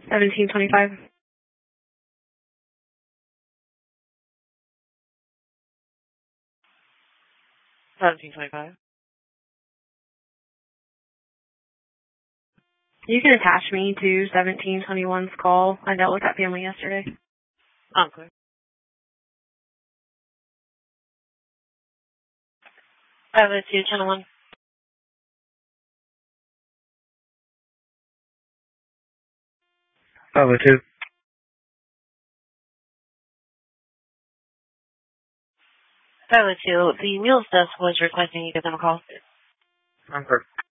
1725. 1725. You can attach me to 1721's call. I dealt with that family yesterday. Okay. I have a 210-1. 502. 502. The Mules desk was requesting you give them a call. I'm perfect.